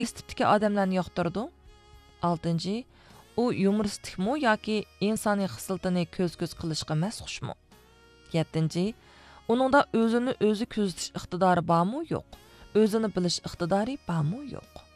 tipdagi odamlarni yoqtirdi? 6. U yumoristikmi yoki insoniy xislatini ko'z-ko'z qilishga masxushmi? 7. Uningda o'zini o'zi ko'zitish iqtidori bormi yo'q? O'zini bilish iqtidori bormi yo'q?